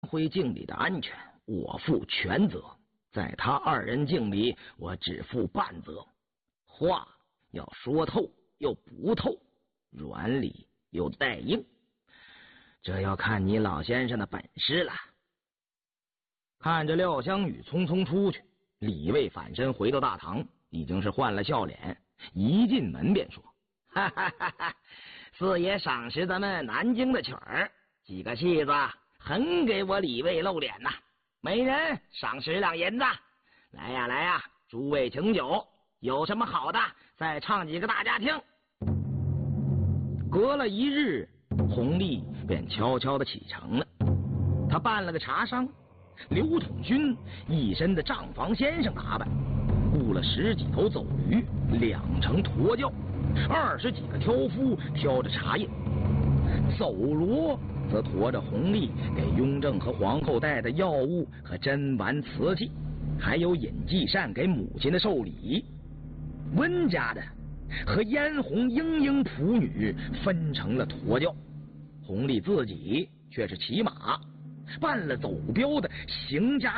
辉敬礼的安全，我负全责；在他二人敬礼，我只负半责。话要说透又不透，软里又带硬，这要看你老先生的本事了。看着廖香雨匆匆出去，李卫反身回到大堂，已经是换了笑脸，一进门便说：哈哈哈哈，四爷赏识咱们南京的曲儿，几个戏子很给我李卫露脸呐，每人赏10两银子。来呀来呀，诸位请酒，有什么好的再唱几个大家听。隔了一日，弘历便悄悄地启程了。他办了个茶商，刘统勋一身的账房先生打扮，雇了10几头走驴，2乘驼轿，20几个挑夫挑着茶叶，走骡则驮着弘历给雍正和皇后带的药物和珍玩瓷器，还有尹继善给母亲的寿礼。温家的和嫣红、莺莺仆女分成了驼轿，弘历自己却是骑马，办了走镖的邢家